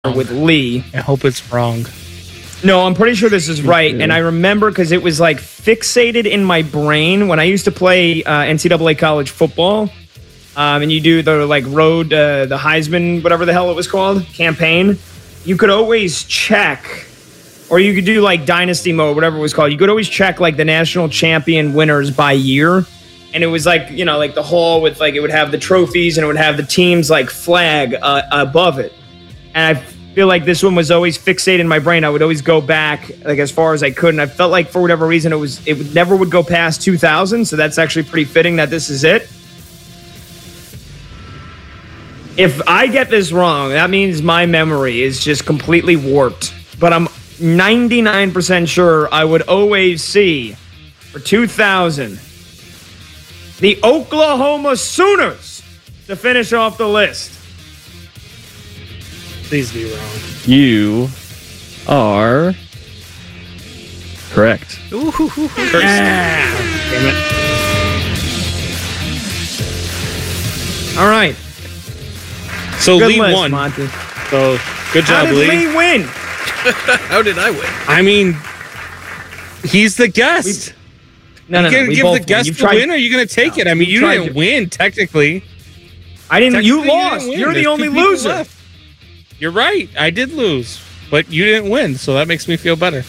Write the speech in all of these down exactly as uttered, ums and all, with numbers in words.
with Lee. I hope it's wrong. No, I'm pretty sure this is right. And I remember because it was like fixated in my brain when I used to play uh, N C double A college football. Um, and you do the like road, uh, the Heisman, whatever the hell it was called, campaign. You could always check, or you could do like dynasty mode, whatever it was called. You could always check like the national champion winners by year. And it was like, you know, like the hall with like, it would have the trophies and it would have the team's like flag uh, above it. And I feel like this one was always fixated in my brain. I would always go back like as far as I could. And I felt like for whatever reason, it was, it would, never would go past two thousand. So that's actually pretty fitting that this is it. If I get this wrong, that means my memory is just completely warped. But I'm ninety-nine percent sure I would always see for two thousand the Oklahoma Sooners to finish off the list. Please be wrong. You are correct. Ooh, hoo, hoo, hoo. Ah, damn it. All right. So Good Lee list, won. Monty. So good How job, did Lee. Lee win? How did I win? I mean, he's the guest. No, no, you no. gonna we give both the guest win. the tried, win, or are you going to take No, it? I mean, you you tried didn't to- win, technically. I didn't. You Technically, lost. didn't win. You're the There's only two people loser. left. You're right. I did lose, but you didn't win, so that makes me feel better.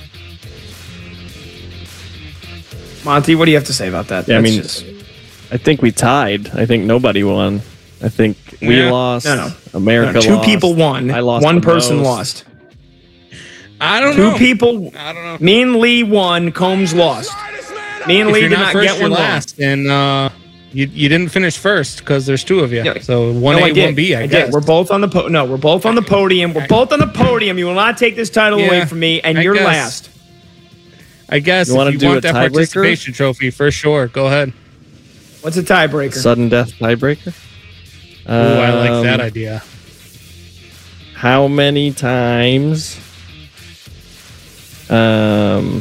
Monty, what do you have to say about that? Yeah, I That's mean, just- I think we tied. I think nobody won. I think we Yeah. lost. No, no. America no, two lost. people won. I lost. One the person most. lost. I don't Two know. people. I don't know. Me and Lee won. Combs lost. Me and If Lee you're did not not first, get you're one last, and uh, you you didn't finish first because there's two of you. Yeah. So one No, I A, did. one B. I, I guess. did. We're both on the po- no. We're both on the podium. We're both on the podium. You will not take this title Yeah, away from me, and I you're guess. last. I guess You if wanna you do want a that tiebreaker? participation trophy for sure, go ahead. What's a tiebreaker? Sudden death tiebreaker. Ooh, I like that Um, idea. How many times? Um,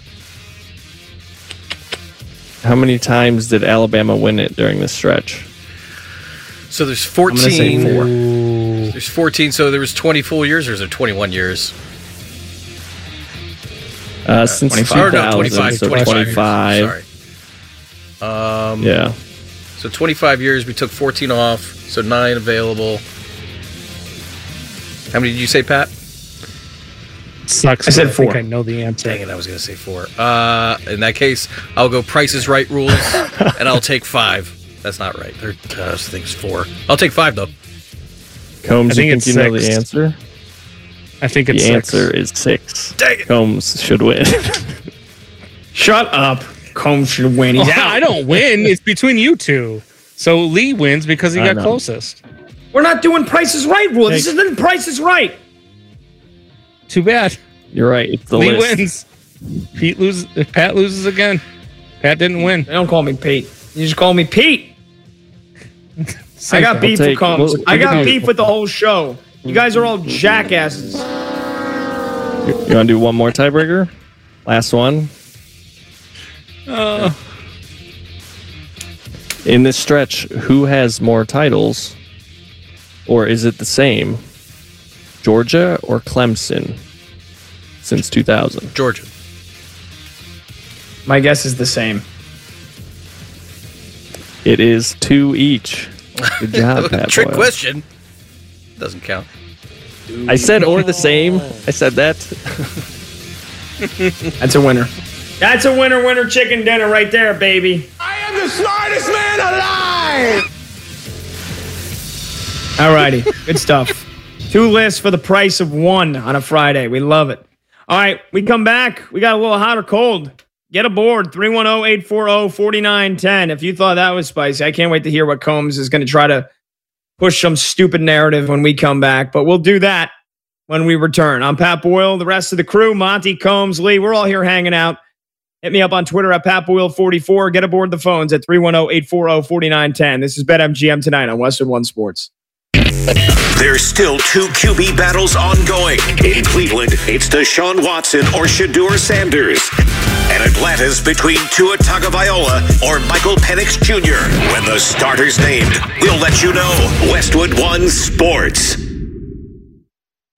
how many times did Alabama win it during this stretch? So there's I'm gonna say fourteen. four. Ooh. There's fourteen. So there was twenty full years, or is there twenty-one years? Uh, since two Or no, thousand, twenty-five. so twenty-five. twenty-five. Years. Sorry. Um, Yeah. So twenty-five years. We took fourteen off. So nine available. How many did you say, Pat? Sucks. I said but think four. I know the answer. Dang it, I was going to say four. Uh, in that case, I'll go Price is Right rules, and I'll take five. That's not right. There, uh, I think it's four. I'll take five, though. Combs, I think you it's think you know six. the answer? I think The it's six. answer is six. Dang it. Combs should win. Shut up. Combs should win. He's Oh, out. I don't win. It's between you two. So Lee wins because he I got know. closest. We're not doing Price is Right rule. This Hey. isn't Price is Right. Too bad. You're right. It's the Lee list. wins. Pete loses. Pat loses again. Pat didn't win. They don't call me Pete. You just call me Pete. I got I'll beef with take- Combs. we'll- I we got can do- beef with the whole show. You guys are all jackasses. You want to do one more tiebreaker? Last one. Uh, In this stretch, who has more titles? Or is it the same? Georgia or Clemson since two thousand? Georgia. My guess is the same. It is two each. Good job, Pat Trick Boyle. question. Doesn't count. I said or the same. I said that. That's a winner. That's a winner, winner chicken dinner right there, baby. I am the smartest man alive! Alrighty, good stuff. Two lists for the price of one on a Friday. We love it. All right, we come back. We got a little hot or cold. Get aboard, three one zero, eight four zero, four nine one zero. If you thought that was spicy, I can't wait to hear what Combs is going to try to push some stupid narrative when we come back. But we'll do that when we return. I'm Pat Boyle, the rest of the crew, Monty, Combs, Lee. We're all here hanging out. Hit me up on Twitter at Pat Boyle forty-four. Get aboard the phones at three one zero, eight four zero, four nine one zero. This is BetMGM tonight on Westwood One Sports. There's still two Q B battles ongoing. In Cleveland, it's Deshaun Watson or Shedeur Sanders. And Atlanta's between Tua Tagovailoa or Michael Penix Junior When the starter's named, we'll let you know. Westwood One Sports.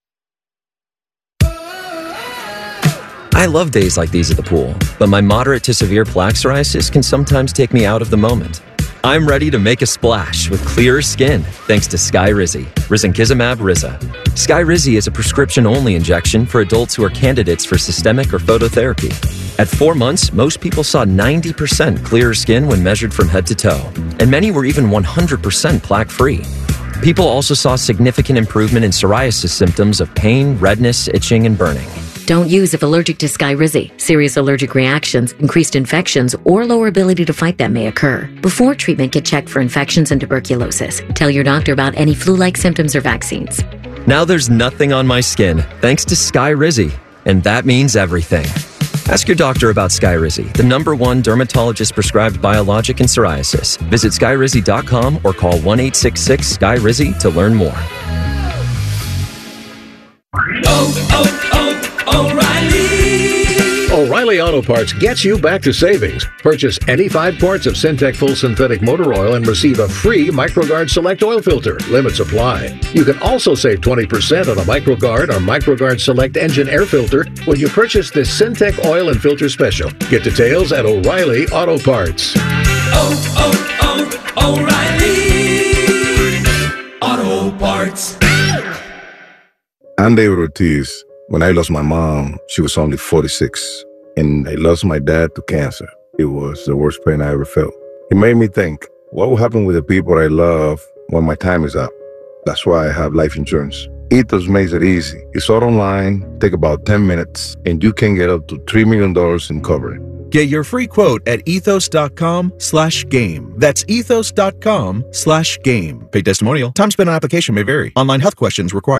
I love days like these at the pool, but my moderate to severe plaque psoriasis can sometimes take me out of the moment. I'm ready to make a splash with clearer skin thanks to Skyrizi, risankizumab Riza. Skyrizi is a prescription-only injection for adults who are candidates for systemic or phototherapy. At four months, most people saw ninety percent clearer skin when measured from head to toe, and many were even one hundred percent plaque-free. People also saw significant improvement in psoriasis symptoms of pain, redness, itching, and burning. Don't use if allergic to Skyrizi. Serious allergic reactions, increased infections, or lower ability to fight them may occur. Before treatment, get checked for infections and tuberculosis. Tell your doctor about any flu-like symptoms or vaccines. Now there's nothing on my skin thanks to Skyrizi, and that means everything. Ask your doctor about Skyrizi, the number one dermatologist-prescribed biologic in psoriasis. Visit skyrizi dot com or call one eight six six S K Y R I Z Y to learn more. Oh, oh, oh, O'Reilly! O'Reilly Auto Parts gets you back to savings. Purchase any five quarts of Syntec Full Synthetic Motor Oil and receive a free MicroGuard Select Oil Filter. Limits apply. You can also save twenty percent on a MicroGuard or MicroGuard Select Engine Air Filter when you purchase this Syntec Oil and Filter Special. Get details at O'Reilly Auto Parts. Oh, oh, oh, O'Reilly Auto Parts. I'm David Ortiz. When I lost my mom, she was only forty-six, and I lost my dad to cancer. It was the worst pain I ever felt. It made me think, what will happen with the people I love when my time is up? That's why I have life insurance. Ethos makes it easy. It's all online, take about ten minutes, and you can get up to three million dollars in coverage. Get your free quote at ethos.com slash game. That's ethos.com slash game. Paid testimonial. Time spent on application may vary. Online health questions required.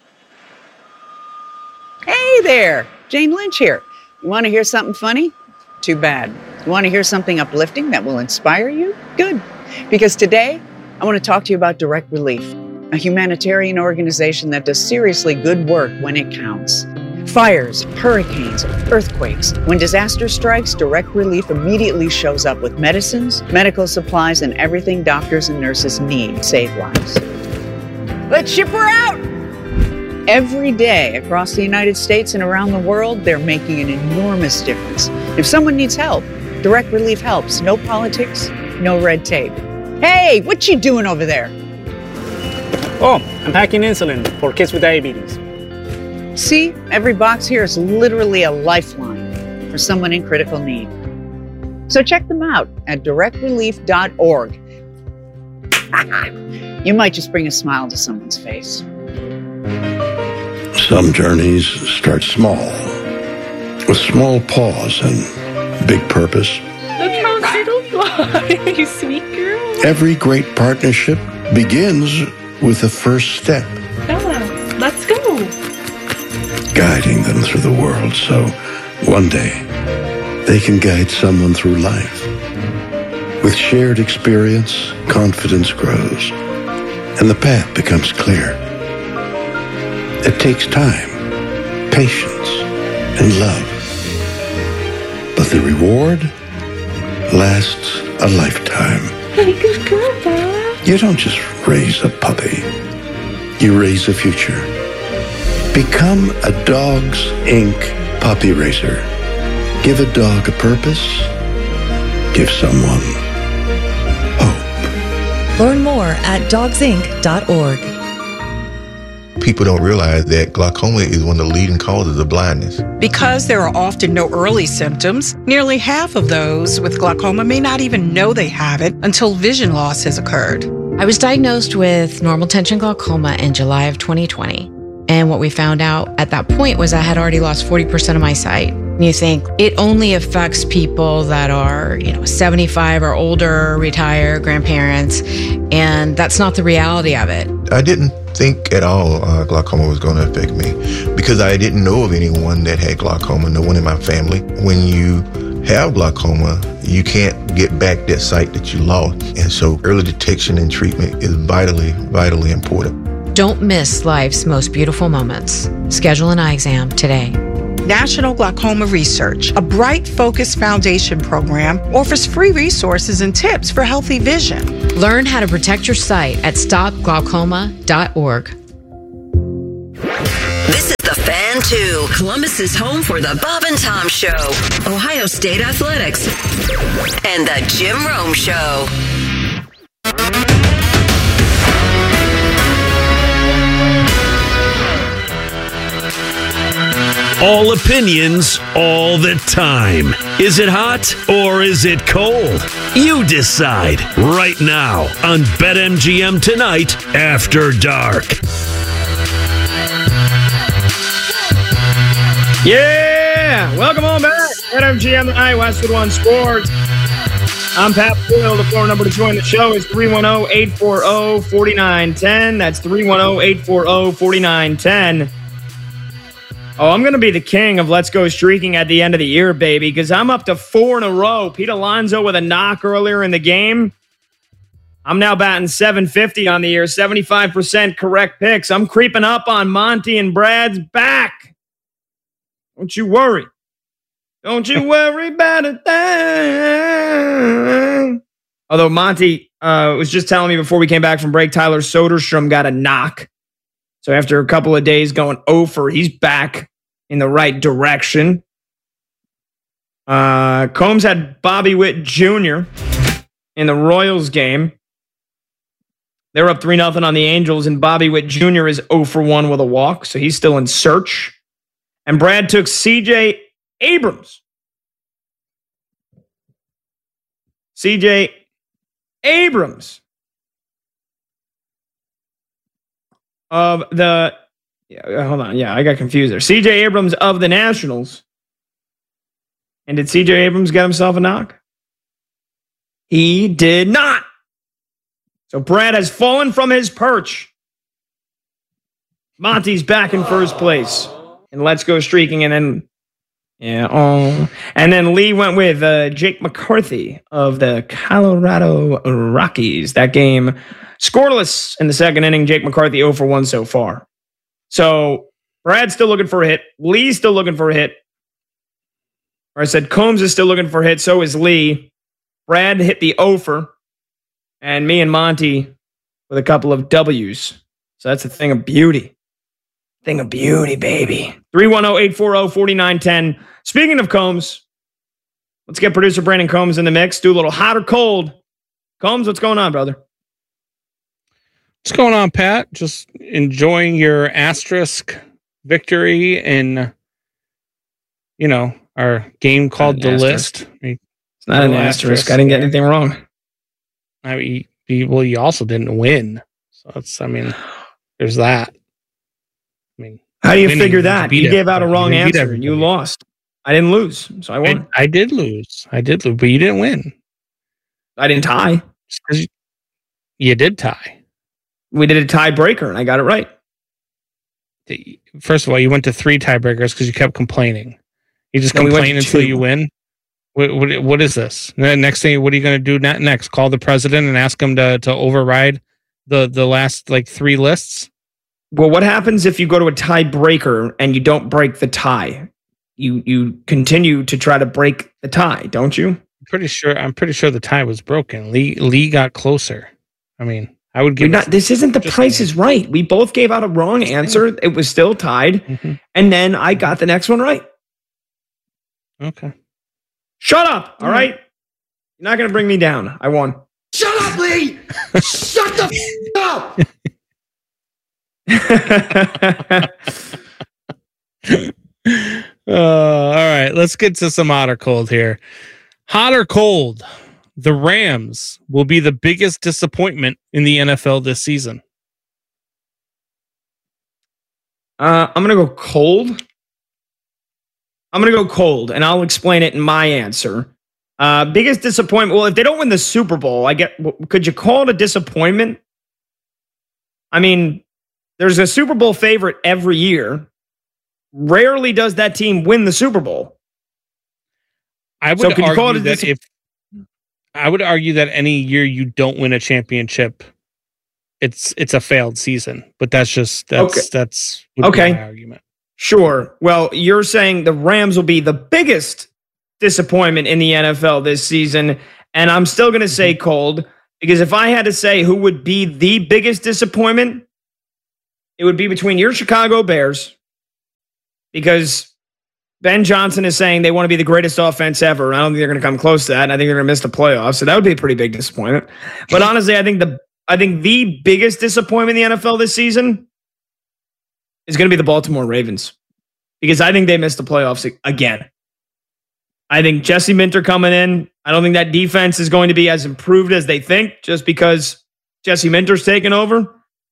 Hey there, Jane Lynch here. You want to hear something funny? Too bad. You want to hear something uplifting that will inspire you? Good. Because today, I want to talk to you about Direct Relief, a humanitarian organization that does seriously good work when it counts. Fires, hurricanes, earthquakes. When disaster strikes, Direct Relief immediately shows up with medicines, medical supplies, and everything doctors and nurses need to save lives. Let's ship her out! Every day across the United States and around the world, they're making an enormous difference. If someone needs help, Direct Relief helps. No politics, no red tape. Hey, what you doing over there? Oh, I'm packing insulin for kids with diabetes. See, every box here is literally a lifeline for someone in critical need. So check them out at direct relief dot org. You might just bring a smile to someone's face. Some journeys start small, with small pause and big purpose. Look how little fly, you sweet girl. Every great partnership begins with the first step. Bella, let's go. Guiding them through the world so one day they can guide someone through life. With shared experience, confidence grows, and the path becomes clear. It takes time, patience, and love. But the reward lasts a lifetime. Hey, good girl, Bella. You don't just raise a puppy. You raise a future. Become a Dogs Incorporated puppy raiser. Give a dog a purpose. Give someone hope. Learn more at dogs inc dot org. People don't realize that glaucoma is one of the leading causes of blindness. Because there are often no early symptoms, nearly half of those with glaucoma may not even know they have it until vision loss has occurred. I was diagnosed with normal tension glaucoma in July of twenty twenty. And what we found out at that point was I had already lost forty percent of my sight. And you think it only affects people that are, you know, seventy-five or older, retired, grandparents, and that's not the reality of it. I didn't think at all uh, glaucoma was going to affect me because I didn't know of anyone that had glaucoma, no one in my family. When you have glaucoma, you can't get back that sight that you lost. And so early detection and treatment is vitally, vitally important. Don't miss life's most beautiful moments. Schedule an eye exam today. National Glaucoma Research, a Bright Focus Foundation program, offers free resources and tips for healthy vision. Learn how to protect your sight at stop glaucoma dot org. This is the Fan one two, Columbus's home for the Bob and Tom Show, Ohio State Athletics, and the Jim Rome Show. All opinions, all the time. Is it hot or is it cold? You decide right now on BetMGM Tonight After Dark. Yeah! Welcome on back. BetMGM Tonight, Westwood One Sports. I'm Pat Boyle. The phone number to join the show is three one zero, eight four zero, four nine one zero. That's three one zero, eight four zero, four nine one zero. Oh, I'm going to be the king of Let's Go Streaking at the end of the year, baby, because I'm up to four in a row. Pete Alonso with a knock earlier in the game. I'm now batting seven fifty on the year, seventy-five percent correct picks. I'm creeping up on Monty and Brad's back. Don't you worry. Don't you worry about a thing. Although Monty uh, was just telling me before we came back from break, Tyler Soderstrom got a knock. So after a couple of days going over, he's back in the right direction. Uh, Combs had Bobby Witt Junior in the Royals game. They're up three nothing on the Angels, and Bobby Witt Junior is zero for one with a walk, so he's still in search. And Brad took C J Abrams. C J Abrams. Of the, yeah, hold on, yeah, I got confused there. C J Abrams of the Nationals. And did C J Abrams get himself a knock? He did not. So Brad has fallen from his perch. Monty's back in first place. And Let's Go Streaking. And then, yeah, oh. And then Lee went with uh, Jake McCarthy of the Colorado Rockies. That game scoreless in the second inning. Jake McCarthy zero for one so far. So Brad's still looking for a hit. Lee's still looking for a hit. Or I said Combs is still looking for a hit. So is Lee. Brad hit the over. And me and Monty with a couple of W's. So that's a thing of beauty. Thing of beauty, baby. three one zero, eight four zero, four nine one zero. Speaking of Combs, let's get producer Brandon Combs in the mix. Do a little hot or cold. Combs, what's going on, brother? What's going on, Pat? Just enjoying your asterisk victory in, you know, our game called The List. It's not an asterisk. I didn't get anything wrong. I mean, you, well, you also didn't win. So it's, I mean, there's that. I mean, how do you figure that? You gave out a wrong answer and you lost. I didn't lose, so I won. I, I did lose. I did lose, but you didn't win. I didn't tie. You, you did tie. We did a tiebreaker, and I got it right. First of all, you went to three tiebreakers because you kept complaining. You just No, we went complain to until two. you win. What, what, what is this? The next thing, what are you going to do ne- next? Call the president and ask him to to override the the last like three lists? Well, what happens if you go to a tiebreaker and you don't break the tie? You you continue to try to break the tie, don't you? I'm pretty sure. I'm pretty sure the tie was broken. Lee Lee got closer. I mean, I would give. We're not, this isn't the Price is Right. We both gave out a wrong answer. It was still tied, mm-hmm. and then I got the next one right. Okay. Shut up! All right, you're not going to bring me down. I won. Shut up, Lee! Shut the f- up! Uh, all right, let's get to some hot or cold here. Hot or cold? The Rams will be the biggest disappointment in the N F L this season. Uh, I'm going to go cold. I'm going to go cold, and I'll explain it in my answer. Uh, biggest disappointment. Well, if they don't win the Super Bowl, I get. Could you call it a disappointment? I mean, there's a Super Bowl favorite every year. Rarely does that team win the Super Bowl. I would So could you argue call it a that dis- if I would argue that any year you don't win a championship, it's it's a failed season. But that's just that's Okay. that's would be Okay. my argument. Sure. Well, you're saying the Rams will be the biggest disappointment in the N F L this season, and I'm still going to say cold, because if I had to say who would be the biggest disappointment, it would be between your Chicago Bears because Ben Johnson is saying they want to be the greatest offense ever. I don't think they're going to come close to that. And I think they're going to miss the playoffs. So that would be a pretty big disappointment. But honestly, I think the I think the biggest disappointment in the N F L this season is going to be the Baltimore Ravens, because I think they missed the playoffs again. I think Jesse Minter coming in, I don't think that defense is going to be as improved as they think just because Jesse Minter's taken over.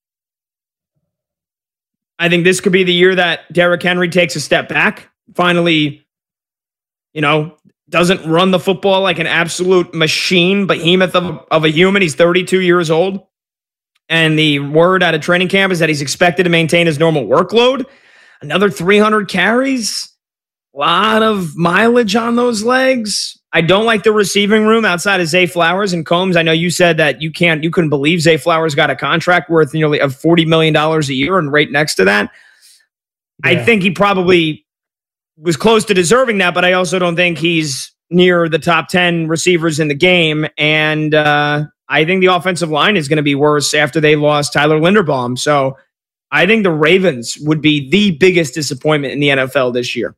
I think this could be the year that Derrick Henry takes a step back, finally, you know, doesn't run the football like an absolute machine, behemoth of, of a human. He's thirty-two years old. And the word out of training camp is that he's expected to maintain his normal workload. Another three hundred carries. A lot of mileage on those legs. I don't like the receiving room outside of Zay Flowers and Combs. I know you said that you can't, you couldn't believe Zay Flowers got a contract worth nearly of forty million dollars a year, and right next to that, yeah. I think he probably was close to deserving that, but I also don't think he's near the top ten receivers in the game. And uh, I think the offensive line is going to be worse after they lost Tyler Linderbaum. So I think the Ravens would be the biggest disappointment in the N F L this year.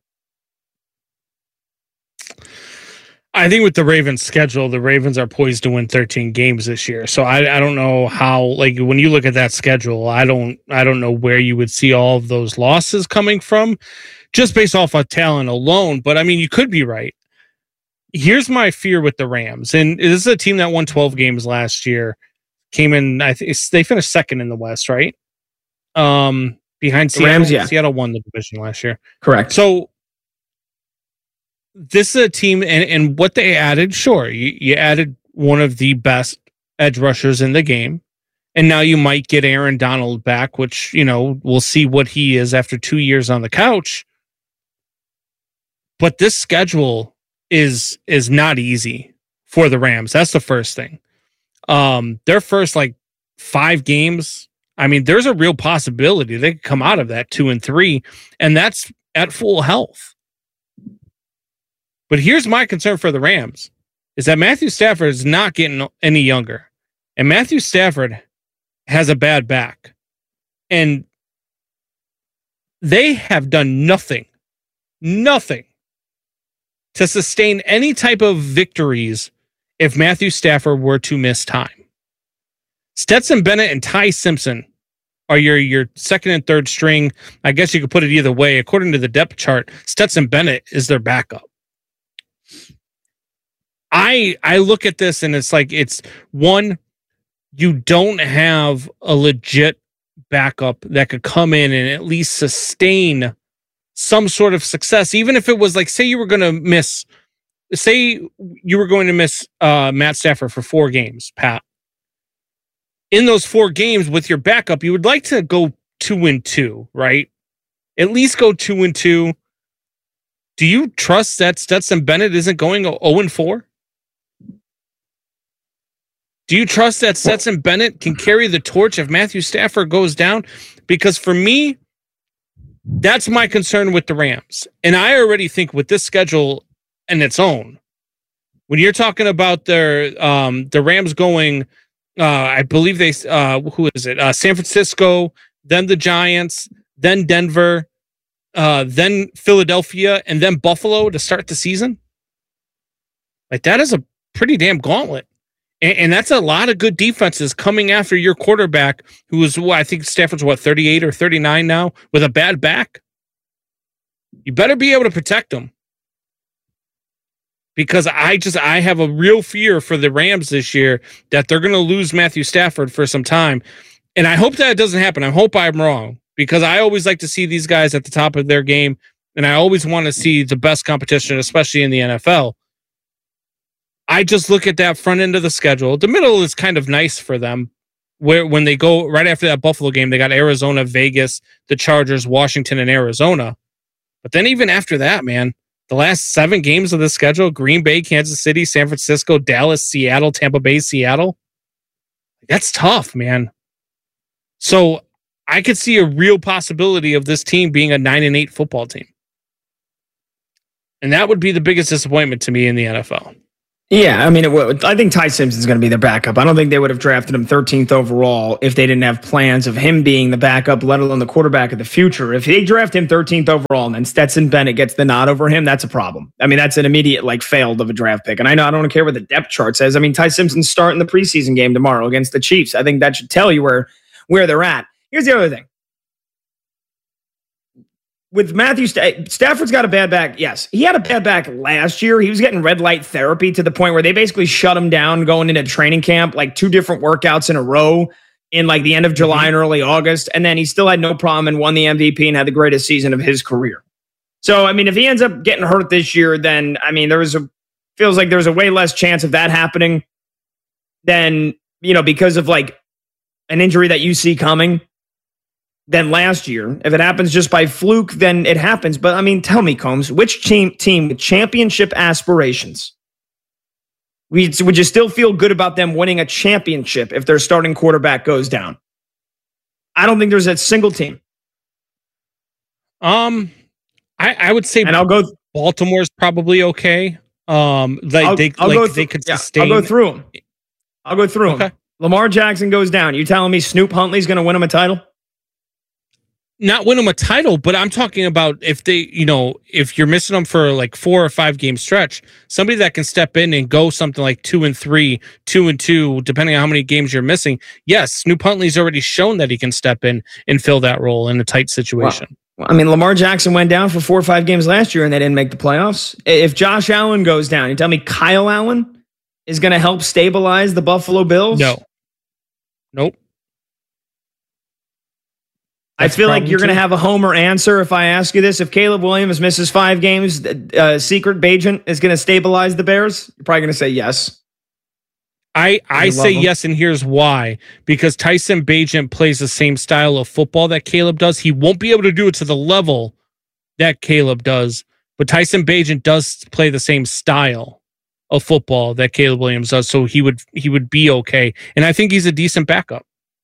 I think with the Ravens schedule, the Ravens are poised to win thirteen games this year. So I, I don't know how, like when you look at that schedule, I don't, I don't know where you would see all of those losses coming from just based off of talent alone. But I mean, you could be right. Here's my fear with the Rams. And this is a team that won twelve games last year, came in, I think they finished second in the West, right? Um, behind Seattle. Rams, yeah. Seattle won the division last year. Correct. So this is a team, and, and what they added, sure, you, you added one of the best edge rushers in the game, and now you might get Aaron Donald back, which, you know, we'll see what he is after two years on the couch. But this schedule is is not easy for the Rams. That's the first thing. Um, their first, like, five games, I mean, there's a real possibility they could come out of that two and three, and that's at full health. But here's my concern for the Rams, is that Matthew Stafford is not getting any younger. And Matthew Stafford has a bad back. And they have done nothing, nothing to sustain any type of victories if Matthew Stafford were to miss time. Stetson Bennett and Ty Simpson are your, your second and third string. I guess you could put it either way. According to the depth chart, Stetson Bennett is their backup. I I look at this and it's like, it's one, you don't have a legit backup that could come in and at least sustain some sort of success. Even if it was like, say you were going to miss, say you were going to miss uh, Matt Stafford for four games, Pat. In those four games with your backup, you would like to go two and two, right? At least go two and two. Do you trust that Stetson Bennett isn't going zero and four? Do you trust that Stetson Bennett can carry the torch if Matthew Stafford goes down? Because for me, that's my concern with the Rams. And I already think with this schedule in its own, when you're talking about their um, the Rams going, uh, I believe they, uh, who is it? Uh, San Francisco, then the Giants, then Denver, uh, then Philadelphia, and then Buffalo to start the season. Like, that is a pretty damn gauntlet. And, and that's a lot of good defenses coming after your quarterback, who is, well, I think Stafford's, what, thirty-eight or thirty-nine now, with a bad back. You better be able to protect them. Because I just, I have a real fear for the Rams this year that they're going to lose Matthew Stafford for some time. And I hope that it doesn't happen. I hope I'm wrong, because I always like to see these guys at the top of their game. And I always want to see the best competition, especially in the N F L. I just look at that front end of the schedule. The middle is kind of nice for them, where when they go right after that Buffalo game, they got Arizona, Vegas, the Chargers, Washington, and Arizona. But then even after that, man, the last seven games of the schedule, Green Bay, Kansas City, San Francisco, Dallas, Seattle, Tampa Bay, Seattle. That's tough, man. So I could see a real possibility of this team being a nine and eight football team. And that would be the biggest disappointment to me in the N F L. Yeah, I mean, it would, I think Ty Simpson's going to be their backup. I don't think they would have drafted him thirteenth overall if they didn't have plans of him being the backup, let alone the quarterback of the future. If they draft him thirteenth overall and then Stetson Bennett gets the nod over him, that's a problem. I mean, that's an immediate like failed of a draft pick. And I know I don't care what the depth chart says. I mean, Ty Simpson's starting the preseason game tomorrow against the Chiefs. I think that should tell you where where they're at. Here's the other thing. With Matthew St- Stafford's got a bad back. Yes, he had a bad back last year. He was getting red light therapy to the point where they basically shut him down going into training camp, like two different workouts in a row in like the end of July mm-hmm. and early August. And then he still had no problem and won the M V P and had the greatest season of his career. So, I mean, if he ends up getting hurt this year, then, I mean, there was a, feels like there's a way less chance of that happening than, you know, because of like an injury that you see coming. Than last year. If it happens just by fluke, then it happens. But I mean, tell me, Combs, which team team with championship aspirations would you still feel good about them winning a championship if their starting quarterback goes down? I don't think there's a single team. Um, I, I would say, and I'll go. Baltimore's probably okay. Um, like I'll, they I'll like go they th- could yeah, sustain. I'll go through them. I'll go through Okay. them. Lamar Jackson goes down. You telling me Snoop Huntley's going to win him a title? Not win them a title, but I'm talking about if they, you know, if you're missing them for like four or five game stretch, somebody that can step in and go something like two and three, two and two, depending on how many games you're missing. Yes, Snoop Huntley's already shown that he can step in and fill that role in a tight situation. Wow. I mean, Lamar Jackson went down for four or five games last year and they didn't make the playoffs. If Josh Allen goes down, you tell me Kyle Allen is going to help stabilize the Buffalo Bills? No. Nope. That's I feel like you're going to have a homer answer if I ask you this. If Caleb Williams misses five games, uh, Secret Bagent is going to stabilize the Bears? You're probably going to say yes. I, I say yes, and here's why. Because Tyson Bagent plays the same style of football that Caleb does. He won't be able to do it to the level that Caleb does, but Tyson Bagent does play the same style of football that Caleb Williams does, so he would he would be okay. And I think he's a decent backup.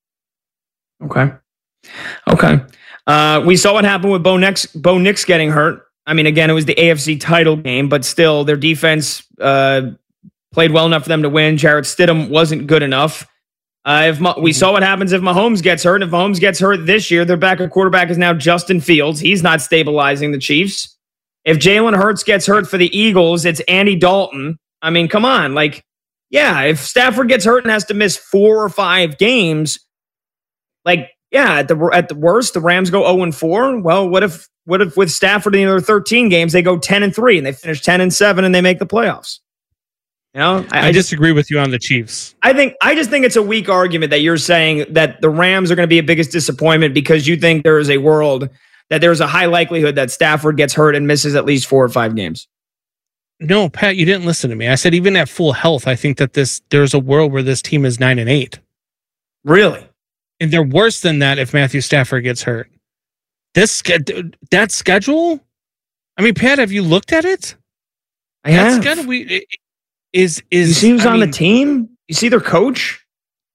Okay. Okay. Uh, we saw what happened with Bo Nix, Bo Nix getting hurt. I mean, again, it was the A F C title game, but still their defense uh, played well enough for them to win. Jarrett Stidham wasn't good enough. Uh, if Ma- we saw what happens if Mahomes gets hurt. If Mahomes gets hurt this year, their backup quarterback is now Justin Fields. He's not stabilizing the Chiefs. If Jalen Hurts gets hurt for the Eagles, it's Andy Dalton. I mean, come on. Like, yeah, if Stafford gets hurt and has to miss four or five games, like, yeah, at the at the worst, the Rams go oh and four. Well, what if what if with Stafford in the other thirteen games, they go ten and three and they finish ten and seven and they make the playoffs? You know, I, I disagree with you on the Chiefs. I think I just think it's a weak argument that you're saying that the Rams are going to be a biggest disappointment because you think there is a world that there's a high likelihood that Stafford gets hurt and misses at least four or five games. No, Pat, you didn't listen to me. I said even at full health, I think that this there's a world where this team is nine and eight. Really? And they're worse than that if Matthew Stafford gets hurt. This that schedule? I mean, Pat, have you looked at it? I have. That schedule we, is is you see who's I on mean, the team? You see their coach?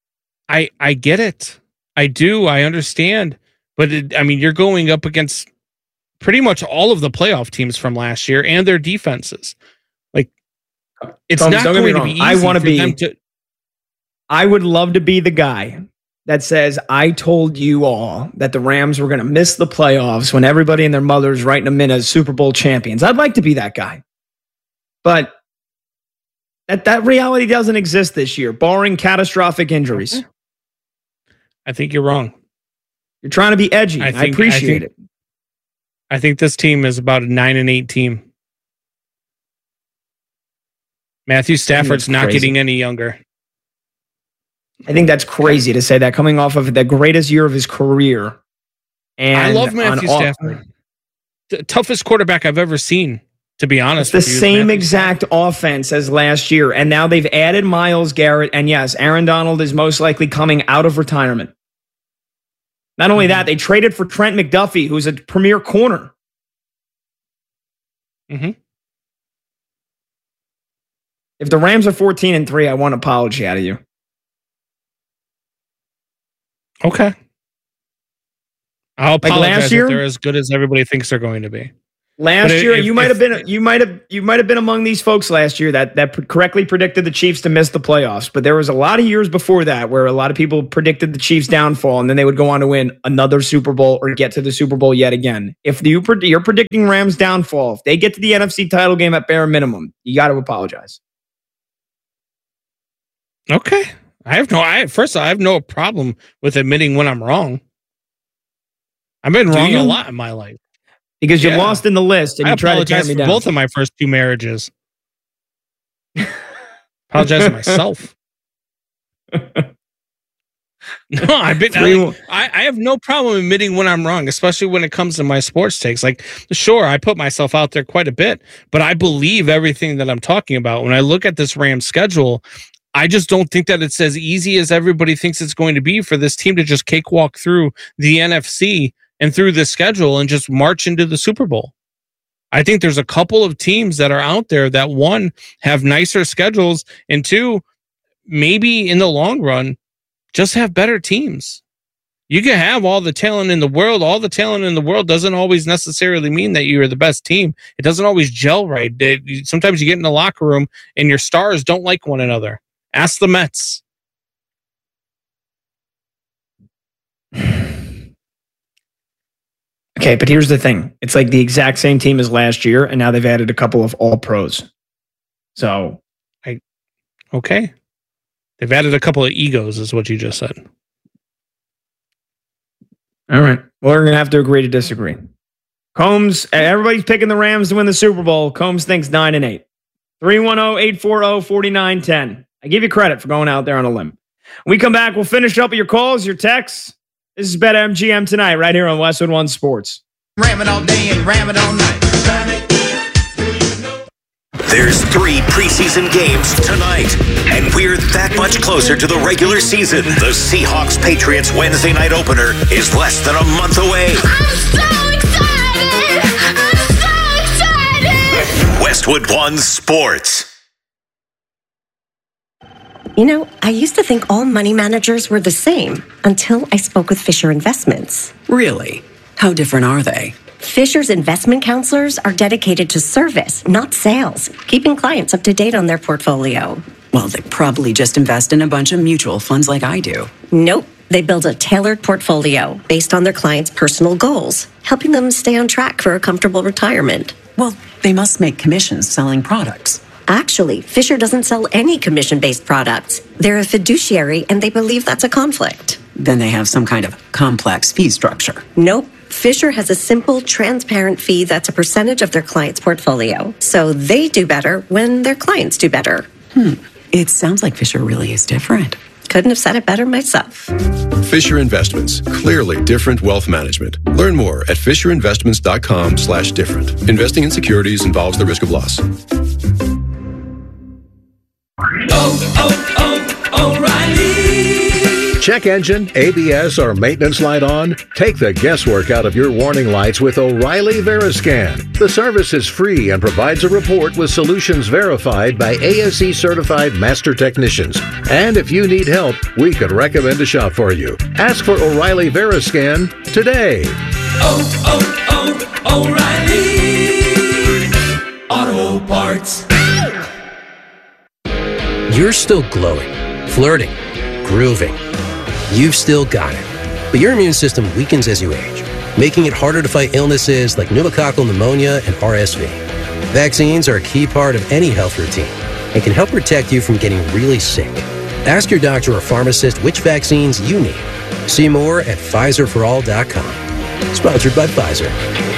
I I get it. I do. I understand. But it, I mean, you're going up against pretty much all of the playoff teams from last year and their defenses. Like, it's Don't, not don't going get me to be wrong. easy I want to for be. them to. I would love to be the guy that says, I told you all that the Rams were going to miss the playoffs when everybody and their mother's writing them in as Super Bowl champions. I'd like to be that guy. But that, that reality doesn't exist this year, barring catastrophic injuries. I think you're wrong. You're trying to be edgy. I, think, I appreciate I think, it. I think this team is about a nine and eight team. Matthew Stafford's not crazy. getting any younger. I think that's crazy to say that coming off of the greatest year of his career. And I love Matthew on, Stafford. The toughest quarterback I've ever seen, to be honest. It's the same exact offense as last year. And now they've added Myles Garrett. And yes, Aaron Donald is most likely coming out of retirement. Not only that, they traded for Trent McDuffie, who's a premier corner. Mm-hmm. If the Rams are fourteen and three, I want an apology out of you. Okay. I'll Like apologize last year? if they're as good as everybody thinks they're going to be. Last But year, if- you might if- have been you might have you might have been among these folks last year that that correctly predicted the Chiefs to miss the playoffs. But there was a lot of years before that where a lot of people predicted the Chiefs' downfall, and then they would go on to win another Super Bowl or get to the Super Bowl yet again. If you pred- you're predicting Rams' downfall, if they get to the N F C title game at bare minimum, you got to apologize. Okay. I have no I first of all, I have no problem with admitting when I'm wrong. I've been Do wrong you? a lot in my life. Because you're Yeah. lost in the list and I you try to tear apologize me for down. both of my first two marriages. Apologize to myself. No, I've been. Three- I, I I have no problem admitting when I'm wrong, especially when it comes to my sports takes. Like, sure, I put myself out there quite a bit, but I believe everything that I'm talking about. When I look at this Rams schedule, I just don't think that it's as easy as everybody thinks it's going to be for this team to just cakewalk through the N F C and through the schedule and just march into the Super Bowl. I think there's a couple of teams that are out there that, one, have nicer schedules, and two, maybe in the long run, just have better teams. You can have all the talent in the world. All the talent in the world doesn't always necessarily mean that you're the best team. It doesn't always gel right. It- sometimes you get in the locker room and your stars don't like one another. Ask the Mets. Okay, but here's the thing. It's like the exact same team as last year, and now they've added a couple of all pros. So, I okay. They've added a couple of egos, is what you just said. all right. Well, we're going to have to agree to disagree. Combs, everybody's picking the Rams to win the Super Bowl. Combs thinks nine and eight. three one zero, eight four zero, four nine one zero. I give you credit for going out there on a limb. When we come back, we'll finish up with your calls, your texts. This is BetMGM tonight, right here on Westwood One Sports. Ram it all day and ram it all night. There's three preseason games tonight, and we're that much closer to the regular season. The Seahawks-Patriots Wednesday night opener is less than a month away. I'm so excited! I'm so excited! Westwood One Sports. You know, I used to think all money managers were the same until I spoke with Fisher Investments. Really? How different are they? Fisher's investment counselors are dedicated to service, not sales, keeping clients up to date on their portfolio. Well, they probably just invest in a bunch of mutual funds like I do. Nope. They build a tailored portfolio based on their clients' personal goals, helping them stay on track for a comfortable retirement. Well, they must make commissions selling products. Actually, Fisher doesn't sell any commission-based products. They're a fiduciary, and they believe that's a conflict. Then they have some kind of complex fee structure. Nope. Fisher has a simple, transparent fee that's a percentage of their client's portfolio. So they do better when their clients do better. Hmm. It sounds like Fisher really is different. Couldn't have said it better myself. Fisher Investments. Clearly different wealth management. Learn more at fisherinvestments.com slash different. Investing in securities involves the risk of loss. Oh, oh, oh, O'Reilly! Check engine, A B S, or maintenance light on? Take the guesswork out of your warning lights with O'Reilly Veriscan. The service is free and provides a report with solutions verified by A S E certified master technicians. And if you need help, we could recommend a shop for you. Ask for O'Reilly Veriscan today. Oh, oh, oh, O'Reilly! Auto Parts. You're still glowing, flirting, grooving. You've still got it. But your immune system weakens as you age, making it harder to fight illnesses like pneumococcal pneumonia and R S V. Vaccines are a key part of any health routine and can help protect you from getting really sick. Ask your doctor or pharmacist which vaccines you need. See more at Pfizer for all dot com. Sponsored by Pfizer.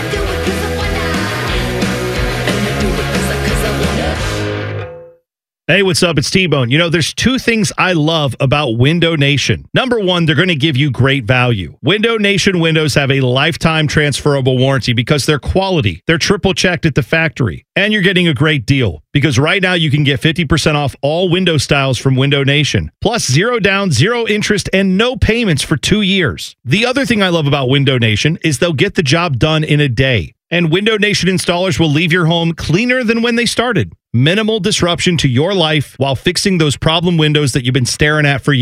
Hey, what's up? It's T-Bone. You know, there's two things I love about Window Nation. Number one, they're going to give you great value. Window Nation windows have a lifetime transferable warranty because they're quality. They're triple checked at the factory. And you're getting a great deal because right now you can get fifty percent off all window styles from Window Nation. Plus zero down, zero interest, and no payments for two years. The other thing I love about Window Nation is they'll get the job done in a day. And Window Nation installers will leave your home cleaner than when they started. Minimal disruption to your life while fixing those problem windows that you've been staring at for years.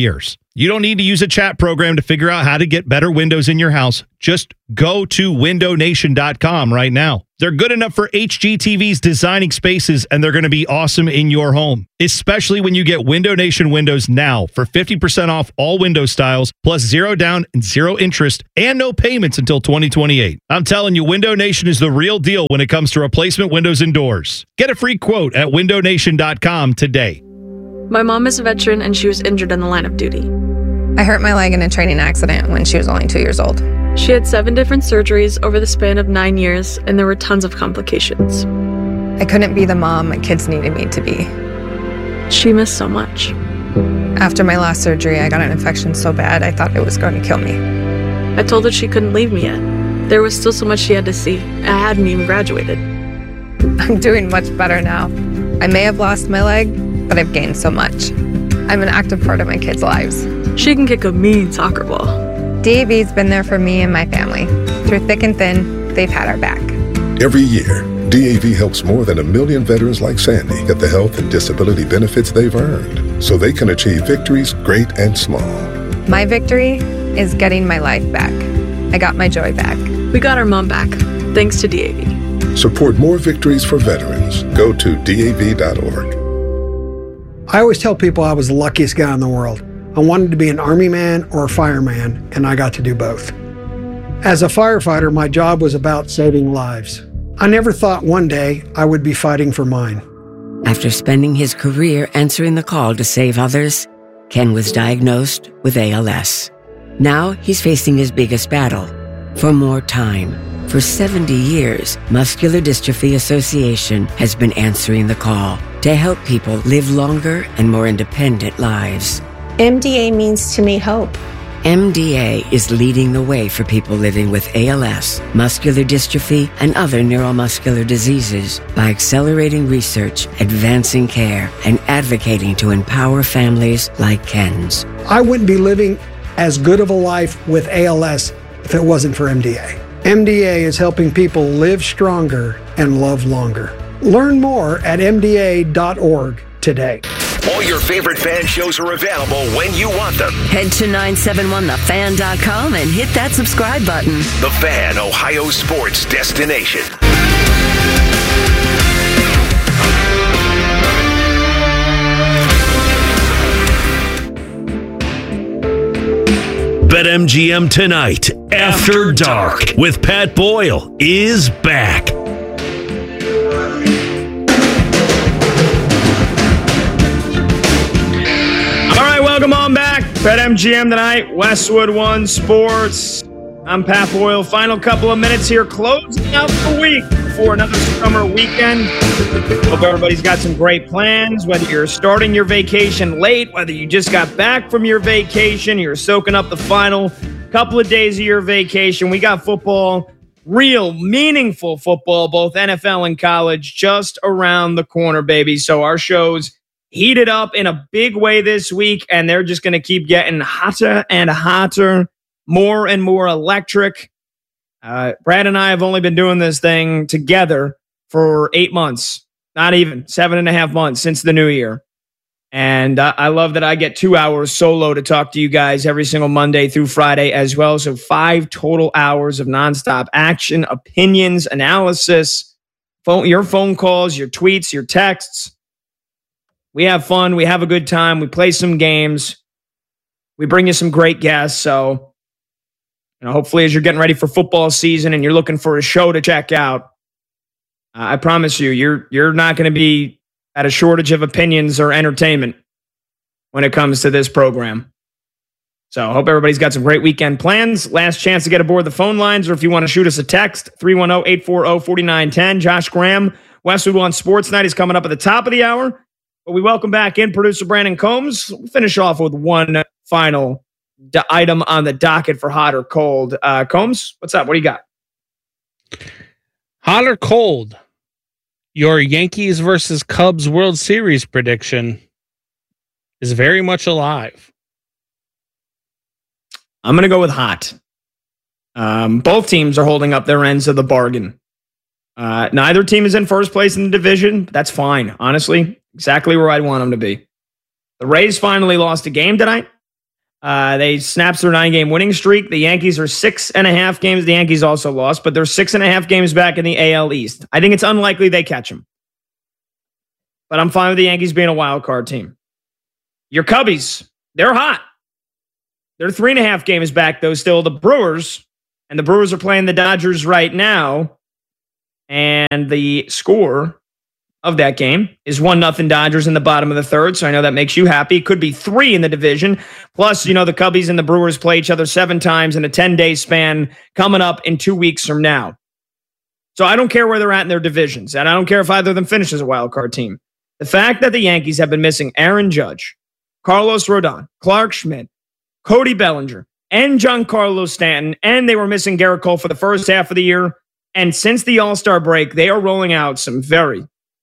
You don't need to use a chat program to figure out how to get better windows in your house. Just go to window nation dot com right now. They're good enough for H G T V's designing spaces, and they're going to be awesome in your home, especially when you get Window Nation windows now for fifty percent off all window styles, plus zero down and zero interest, and no payments until twenty twenty-eight. I'm telling you, Window Nation is the real deal when it comes to replacement windows and doors. Get a free quote at window nation dot com today. My mom is a veteran and she was injured in the line of duty. I hurt my leg in a training accident when she was only two years old. She had seven different surgeries over the span of nine years, and there were tons of complications. I couldn't be the mom my kids needed me to be. She missed so much. After my last surgery, I got an infection so bad I thought it was going to kill me. I told her she couldn't leave me yet. There was still so much she had to see. I hadn't even graduated. I'm doing much better now. I may have lost my leg, but I've gained so much. I'm an active part of my kids' lives. She can kick a mean soccer ball. D A V's been there for me and my family. Through thick and thin, they've had our back. Every year, D A V helps more than a million veterans like Sandy get the health and disability benefits they've earned so they can achieve victories great and small. My victory is getting my life back. I got my joy back. We got our mom back, thanks to D A V. Support more victories for veterans. Go to D A V dot org. I always tell people I was the luckiest guy in the world. I wanted to be an army man or a fireman, and I got to do both. As a firefighter, my job was about saving lives. I never thought one day I would be fighting for mine. After spending his career answering the call to save others, Ken was diagnosed with A L S. Now he's facing his biggest battle, for more time. For seventy years, Muscular Dystrophy Association has been answering the call to help people live longer and more independent lives. M D A means to me hope. M D A is leading the way for people living with A L S, muscular dystrophy, and other neuromuscular diseases by accelerating research, advancing care, and advocating to empower families like Ken's. I wouldn't be living as good of a life with A L S if it wasn't for M D A. M D A is helping people live stronger and love longer. Learn more at M D A dot org today. All your favorite fan shows are available when you want them. Head to nine seven one the fan dot com and hit that subscribe button. The Fan, Ohio sports destination. BetMGM Tonight, After Dark, with Pat Boyle, is back. All right, welcome on back. BetMGM Tonight, Westwood One Sports. I'm Pat Boyle. Final couple of minutes here, closing out the week for another summer weekend. Hope everybody's got some great plans, whether you're starting your vacation late, whether you just got back from your vacation, you're soaking up the final couple of days of your vacation. We got football, real, meaningful football, both N F L and college, just around the corner, baby. So our show's heated up in a big way this week, and they're just going to keep getting hotter and hotter, more and more electric. Uh, Brad and I have only been doing this thing together for eight months, not even seven and a half months since the new year. And uh, I love that I get two hours solo to talk to you guys every single Monday through Friday as well. So five total hours of nonstop action, opinions, analysis, phone, your phone calls, your tweets, your texts. We have fun. We have a good time. We play some games. We bring you some great guests. So, you know, hopefully as you're getting ready for football season and you're looking for a show to check out, uh, I promise you, you're you're not going to be at a shortage of opinions or entertainment when it comes to this program. So I hope everybody's got some great weekend plans. Last chance to get aboard the phone lines, or if you want to shoot us a text, three one zero, eight four zero, four nine one zero. Josh Graham, Westwood One Sports Night is coming up at the top of the hour. But we welcome back in producer Brandon Combs. We'll finish off with one final d- item on the docket for hot or cold. Uh, Combs, what's up? What do you got? Hot or cold? Your Yankees versus Cubs World Series prediction is very much alive. I'm going to go with hot. Um, both teams are holding up their ends of the bargain. Uh, neither team is in first place in the division. But that's fine, honestly. Exactly where I'd want them to be. The Rays finally lost a game tonight. Uh, they snapped their nine-game winning streak. The Yankees are six and a half games. The Yankees also lost, but they're six and a half games back in the A L East. I think it's unlikely they catch them. But I'm fine with the Yankees being a wild card team. Your Cubbies, they're hot. They're three and a half games back, though, still. The Brewers, and the Brewers are playing the Dodgers right now. And the score of that game is one nothing Dodgers in the bottom of the third, so I know that makes you happy. It could be three in the division. Plus, you know, the Cubbies and the Brewers play each other seven times in a ten-day span coming up in two weeks from now. So I don't care where they're at in their divisions, and I don't care if either of them finishes a wild card team. The fact that the Yankees have been missing Aaron Judge, Carlos Rodon, Clark Schmidt, Cody Bellinger, and Giancarlo Stanton, and they were missing Garrett Cole for the first half of the year. And since the All-Star break, they are rolling out some very,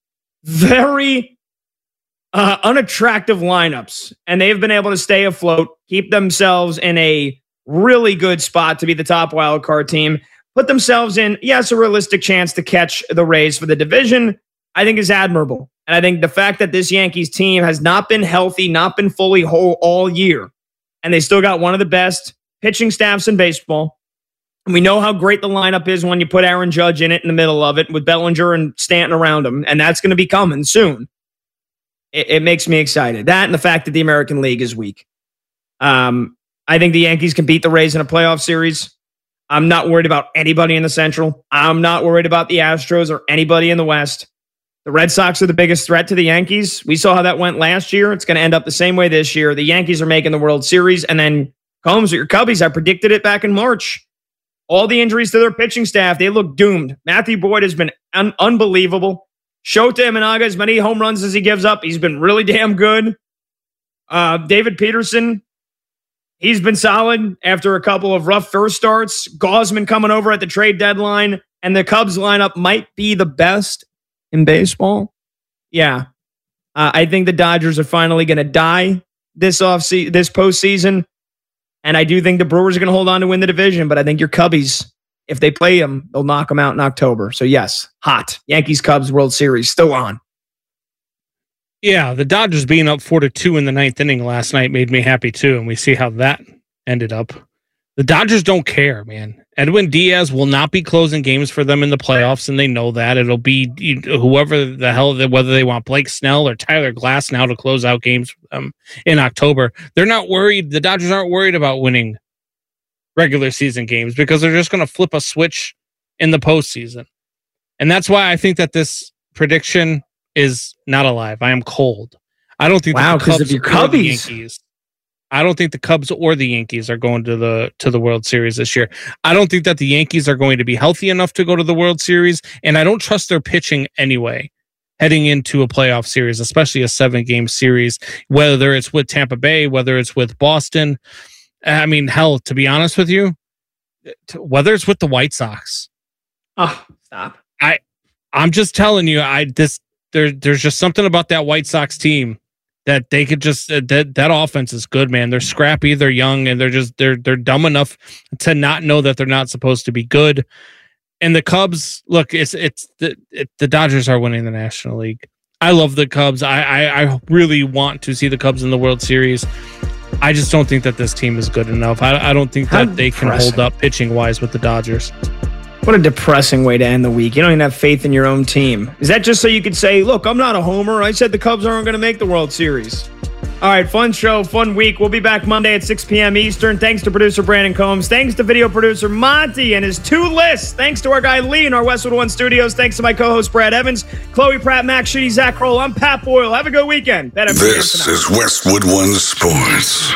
very uh, unattractive lineups. And they've been able to stay afloat, keep themselves in a really good spot to be the top wild card team, put themselves in, yes, a realistic chance to catch the Rays for the division, I think is admirable. And I think the fact that this Yankees team has not been healthy, not been fully whole all year, and they still got one of the best pitching staffs in baseball. And we know how great the lineup is when you put Aaron Judge in it in the middle of it with Bellinger and Stanton around him. And that's going to be coming soon. It, it makes me excited. That and the fact that the American League is weak. Um, I think the Yankees can beat the Rays in a playoff series. I'm not worried about anybody in the Central. I'm not worried about the Astros or anybody in the West. The Red Sox are the biggest threat to the Yankees. We saw how that went last year. It's going to end up the same way this year. The Yankees are making the World Series. And then Combs, your Cubbies, I predicted it back in March. All the injuries to their pitching staff, they look doomed. Matthew Boyd has been un- unbelievable. Shota Imanaga, as many home runs as he gives up, he's been really damn good. Uh, David Peterson, he's been solid after a couple of rough first starts. Gausman coming over at the trade deadline. And the Cubs lineup might be the best in baseball. Yeah. Uh, I think the Dodgers are finally going to die this off se- this postseason. And I do think the Brewers are going to hold on to win the division, but I think your Cubbies, if they play them, they'll knock them out in October. So yes, hot. Yankees-Cubs World Series still on. Yeah, the Dodgers being up four to two in the ninth inning last night made me happy too, and we see how that ended up. The Dodgers don't care, man. Edwin Diaz will not be closing games for them in the playoffs, and they know that. It'll be whoever the hell, whether they want Blake Snell or Tyler Glass now to close out games for them in October. They're not worried. The Dodgers aren't worried about winning regular season games because they're just going to flip a switch in the postseason. And that's why I think that this prediction is not alive. I am cold. I don't think wow, the Cubs of your or the Cubbies. Yankees. I don't think the Cubs or the Yankees are going to the to the World Series this year. I don't think that the Yankees are going to be healthy enough to go to the World Series, and I don't trust their pitching anyway heading into a playoff series, especially a seven-game series, whether it's with Tampa Bay, whether it's with Boston. I mean, hell, to be honest with you, whether it's with the White Sox. Oh, stop. I, I'm just telling you, I this there there's just something about that White Sox team that they could just uh, that that offense is good, man. They're scrappy, they're young, and they're just they're they're dumb enough to not know that they're not supposed to be good. And the Cubs, look, it's it's the it, the Dodgers are winning the National League. I love the Cubs. I, I I really want to see the Cubs in the World Series. I just don't think that this team is good enough. I I don't think that How they can depressing. hold up pitching wise with the Dodgers. What a depressing way to end the week. You don't even have faith in your own team. Is that just so you could say, look, I'm not a homer. I said the Cubs aren't going to make the World Series. All right, fun show, fun week. We'll be back Monday at six p.m. Eastern. Thanks to producer Brandon Combs. Thanks to video producer Monty and his two lists. Thanks to our guy Lee in our Westwood One studios. Thanks to my co-host Brad Evans, Chloe Pratt, Max Sheedy, Zach Kroll. I'm Pat Boyle. Have a good weekend. This is Westwood One Sports.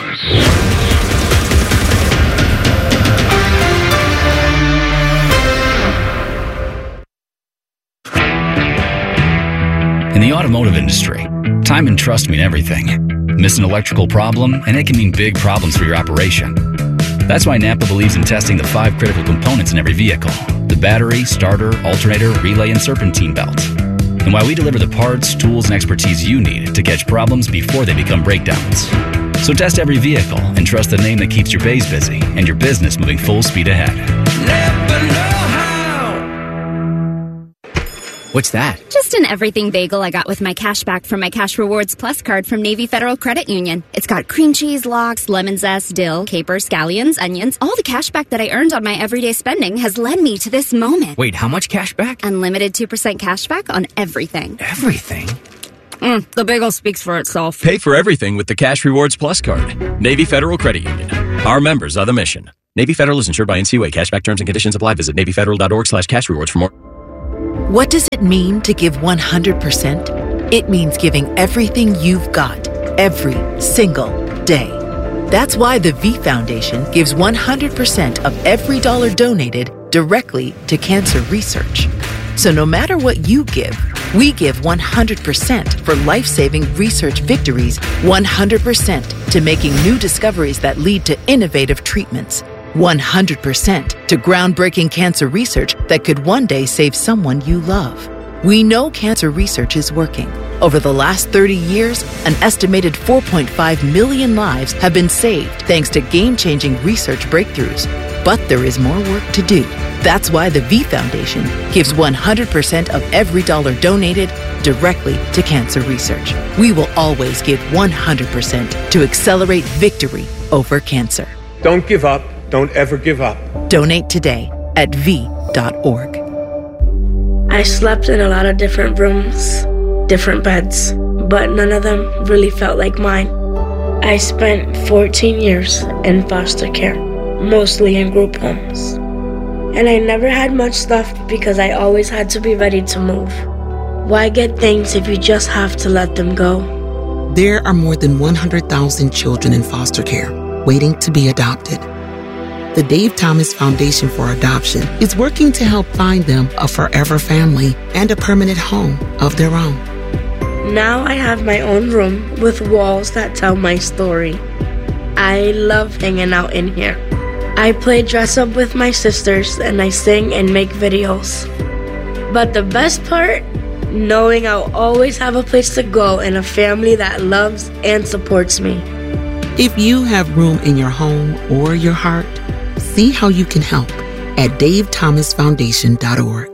In the automotive industry, time and trust mean everything. Miss an electrical problem, and it can mean big problems for your operation. That's why Napa believes in testing the five critical components in every vehicle: the battery, starter, alternator, relay, and serpentine belt. And why we deliver the parts, tools, and expertise you need to catch problems before they become breakdowns. So test every vehicle and trust the name that keeps your bays busy and your business moving full speed ahead. Never know how. What's that? Just an everything bagel I got with my cash back from my Cash Rewards Plus card from Navy Federal Credit Union. It's got cream cheese, lox, lemon zest, dill, capers, scallions, onions. All the cash back that I earned on my everyday spending has led me to this moment. Wait, how much cash back? Unlimited two percent cash back on everything. Everything? Mm, the bagel speaks for itself. Pay for everything with the Cash Rewards Plus card. Navy Federal Credit Union. Our members are the mission. Navy Federal is insured by N C U A. Cashback terms and conditions apply. Visit Navy Federal dot org slash cash rewards for more. What does it mean to give one hundred percent? It means giving everything you've got, every single day. That's why the V Foundation gives one hundred percent of every dollar donated directly to cancer research. So no matter what you give, we give one hundred percent for life-saving research victories, one hundred percent to making new discoveries that lead to innovative treatments, one hundred percent to groundbreaking cancer research that could one day save someone you love. We know cancer research is working. Over the last thirty years, an estimated four point five million lives have been saved thanks to game-changing research breakthroughs. But there is more work to do. That's why the V Foundation gives one hundred percent of every dollar donated directly to cancer research. We will always give one hundred percent to accelerate victory over cancer. Don't give up. Don't ever give up. Donate today at V dot org. I slept in a lot of different rooms, different beds, but none of them really felt like mine. I spent fourteen years in foster care, mostly in group homes. And I never had much stuff because I always had to be ready to move. Why get things if you just have to let them go? There are more than one hundred thousand children in foster care waiting to be adopted. The Dave Thomas Foundation for Adoption is working to help find them a forever family and a permanent home of their own. Now I have my own room with walls that tell my story. I love hanging out in here. I play dress up with my sisters and I sing and make videos. But the best part, knowing I'll always have a place to go and a family that loves and supports me. If you have room in your home or your heart, see how you can help at dave thomas foundation dot org.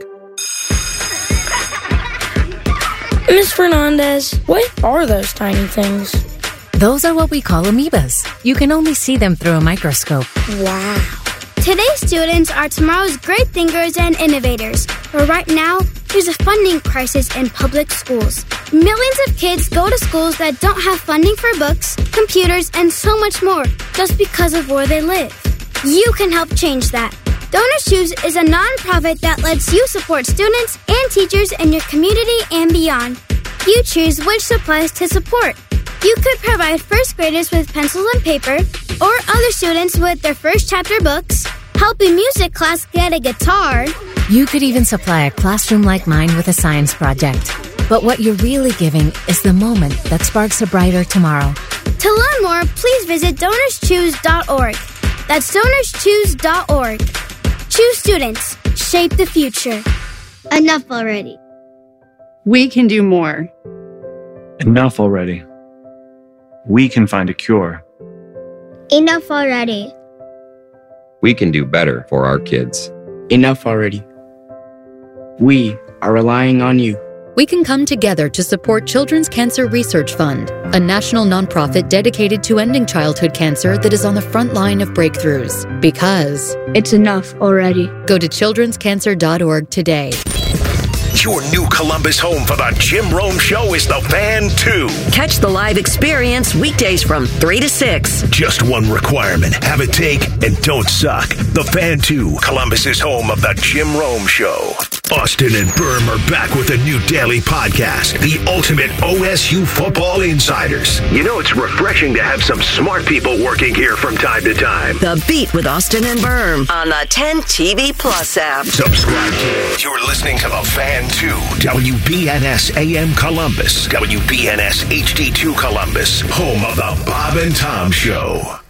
Miz Fernandez, what are those tiny things? Those are what we call amoebas. You can only see them through a microscope. Wow. Today's students are tomorrow's great thinkers and innovators. But right now, there's a funding crisis in public schools. Millions of kids go to schools that don't have funding for books, computers, and so much more just because of where they live. You can help change that. Donors Choose is a nonprofit that lets you support students and teachers in your community and beyond. You choose which supplies to support. You could provide first graders with pencils and paper, or other students with their first chapter books, help a music class get a guitar. You could even supply a classroom like mine with a science project. But what you're really giving is the moment that sparks a brighter tomorrow. To learn more, please visit donors choose dot org. That's donors choose dot org. Choose students. Shape the future. Enough already. We can do more. Enough already. We can find a cure. Enough already. We can do better for our kids. Enough already. We are relying on you. We can come together to support Children's Cancer Research Fund, a national nonprofit dedicated to ending childhood cancer that is on the front line of breakthroughs. Because it's enough already. Go to children's cancer dot org today. Your new Columbus home for the Jim Rome Show is the Fan two. Catch the live experience weekdays from three to six. Just one requirement. Have a take and don't suck. The Fan two, Columbus's home of the Jim Rome Show. Austin and Berm are back with a new daily podcast, The Ultimate O S U Football Insiders. You know, it's refreshing to have some smart people working here from time to time. The Beat with Austin and Berm on the ten T V Plus app. Subscribe to it. You're listening to The Fan two, W B N S A M Columbus, W B N S H D two Columbus, home of the Bob and Tom Show.